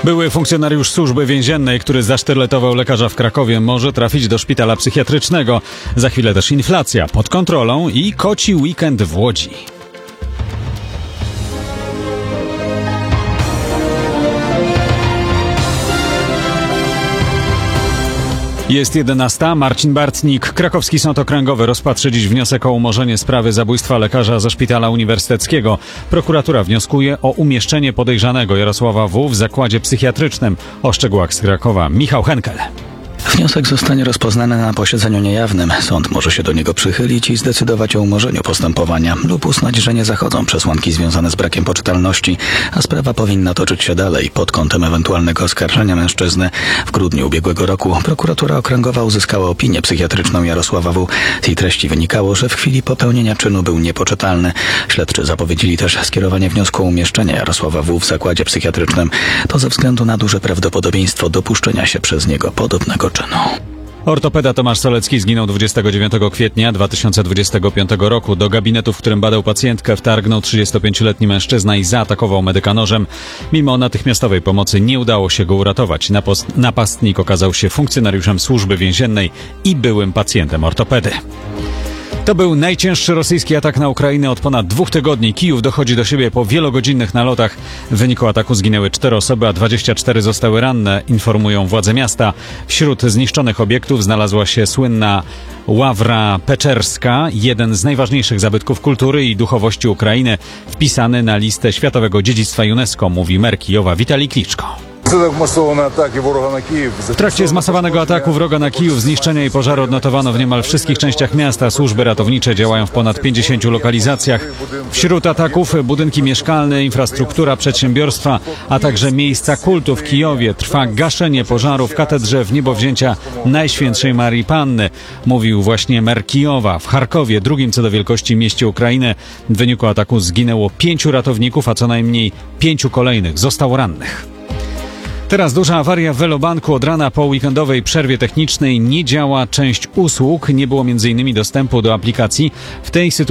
Były funkcjonariusz służby więziennej, który zasztyletował lekarza w Krakowie, może trafić do szpitala psychiatrycznego. Za chwilę też inflacja pod kontrolą i koci weekend w Łodzi. Jest 11. Marcin Bartnik. Krakowski Sąd Okręgowy rozpatrzy dziś wniosek o umorzenie sprawy zabójstwa lekarza ze Szpitala Uniwersyteckiego. Prokuratura wnioskuje o umieszczenie podejrzanego Jarosława W. w zakładzie psychiatrycznym. O szczegółach z Krakowa Michał Henkel. Wniosek zostanie rozpoznany na posiedzeniu niejawnym. Sąd może się do niego przychylić i zdecydować o umorzeniu postępowania lub uznać, że nie zachodzą przesłanki związane z brakiem poczytalności, a sprawa powinna toczyć się dalej pod kątem ewentualnego oskarżenia mężczyzny. W grudniu ubiegłego roku prokuratura okręgowa uzyskała opinię psychiatryczną Jarosława W. Z jej treści wynikało, że w chwili popełnienia czynu był niepoczytalny. Śledczy zapowiedzieli też skierowanie wniosku o umieszczenie Jarosława W. w zakładzie psychiatrycznym. To ze względu na duże prawdopodobieństwo dopuszczenia się przez niego podobnego czynu. Ortopeda Tomasz Solecki zginął 29 kwietnia 2025 roku. Do gabinetu, w którym badał pacjentkę, wtargnął 35-letni mężczyzna i zaatakował medyka nożem. Mimo natychmiastowej pomocy nie udało się go uratować. Napastnik okazał się funkcjonariuszem służby więziennej i byłym pacjentem ortopedy. To był najcięższy rosyjski atak na Ukrainę od ponad 2 tygodni. Kijów dochodzi do siebie po wielogodzinnych nalotach. W wyniku ataku zginęły 4 osoby, a 24 zostały ranne, informują władze miasta. Wśród zniszczonych obiektów znalazła się słynna Ławra Peczerska, jeden z najważniejszych zabytków kultury i duchowości Ukrainy, wpisany na listę Światowego Dziedzictwa UNESCO, mówi mer Kijowa Witalij Kliczko. W trakcie zmasowanego ataku wroga na Kijów zniszczenia i pożary odnotowano w niemal wszystkich częściach miasta. Służby ratownicze działają w ponad 50 lokalizacjach. Wśród ataków budynki mieszkalne, infrastruktura, przedsiębiorstwa, a także miejsca kultu w Kijowie. Trwa gaszenie pożaru w katedrze w niebowzięcia Najświętszej Marii Panny, mówił właśnie mer Kijowa. W Charkowie, drugim co do wielkości mieście Ukrainy, w wyniku ataku zginęło 5 ratowników, a co najmniej 5 kolejnych zostało rannych. Teraz duża awaria w Velobanku. Od rana po weekendowej przerwie technicznej nie działa część usług. Nie było m.in. dostępu do aplikacji. W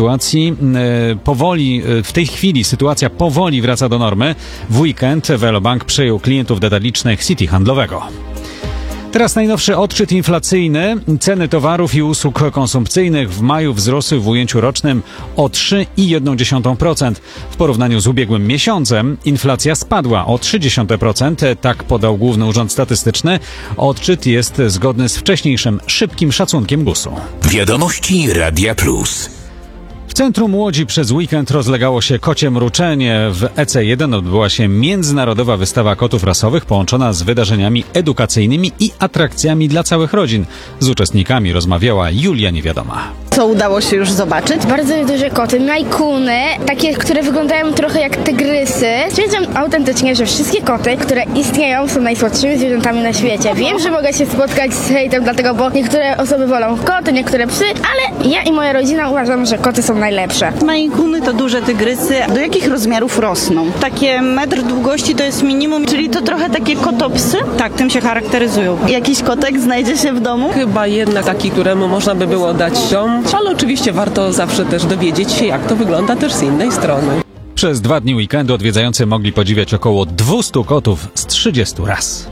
tej chwili sytuacja powoli wraca do normy. W weekend Velobank przejął klientów detalicznych City handlowego. Teraz najnowszy odczyt inflacyjny. Ceny towarów i usług konsumpcyjnych w maju wzrosły w ujęciu rocznym o 3,1%. W porównaniu z ubiegłym miesiącem inflacja spadła o 0,3%. Tak podał Główny Urząd Statystyczny. Odczyt jest zgodny z wcześniejszym szybkim szacunkiem GUS-u. Wiadomości Radia Plus. W centrum Łodzi przez weekend rozlegało się kocie mruczenie. W EC1 odbyła się międzynarodowa wystawa kotów rasowych połączona z wydarzeniami edukacyjnymi i atrakcjami dla całych rodzin. Z uczestnikami rozmawiała Julia Niewiadoma. Co udało się już zobaczyć? Bardzo duże koty, majkuny, takie, które wyglądają trochę jak tygrysy. Stwierdzam autentycznie, że wszystkie koty, które istnieją, są najsłodszymi zwierzętami na świecie. Wiem, że mogę się spotkać z hejtem, dlatego, bo niektóre osoby wolą koty, niektóre psy, ale ja i moja rodzina uważam, że koty są najlepsze. Majkuny to duże tygrysy. Do jakich rozmiarów rosną? Takie metr długości to jest minimum, czyli to trochę takie kotopsy? Tak, tym się charakteryzują. Jakiś kotek znajdzie się w domu? Chyba jednak taki, któremu można by było dać dom. Ale oczywiście warto zawsze też dowiedzieć się, jak to wygląda też z innej strony. Przez 2 dni weekendu odwiedzający mogli podziwiać około 200 kotów z 30 ras.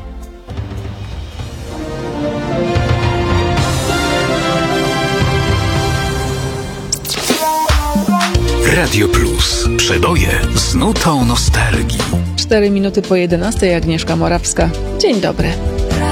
Radio Plus. Przeboje z nutą nostalgii. 4 minuty po 11:00. Agnieszka Morawska. Dzień dobry.